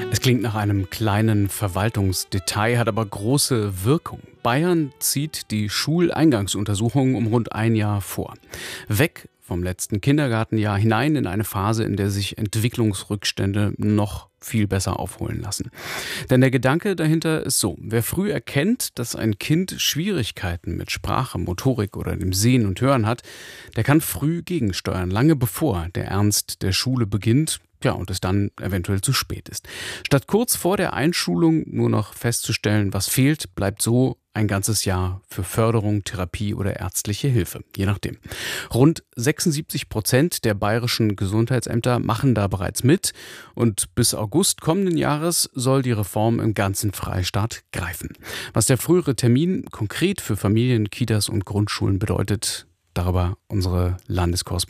Es klingt nach einem kleinen Verwaltungsdetail, hat aber große Wirkung. Bayern zieht die Schuleingangsuntersuchung um rund ein Jahr vor. Weg vom letzten Kindergartenjahr hinein in eine Phase, in der sich Entwicklungsrückstände noch viel besser aufholen lassen. Denn der Gedanke dahinter ist so: Wer früh erkennt, dass ein Kind Schwierigkeiten mit Sprache, Motorik oder dem Sehen und Hören hat, der kann früh gegensteuern, lange bevor der Ernst der Schule beginnt. Ja, und es dann eventuell zu spät ist. Statt kurz vor der Einschulung nur noch festzustellen, was fehlt, bleibt so ein ganzes Jahr für Förderung, Therapie oder ärztliche Hilfe, je nachdem. Rund 76% der bayerischen Gesundheitsämter machen da bereits mit und bis August kommenden Jahres soll die Reform im ganzen Freistaat greifen. Was der frühere Termin konkret für Familien, Kitas und Grundschulen bedeutet, darüber unsere Landeskorrespondentin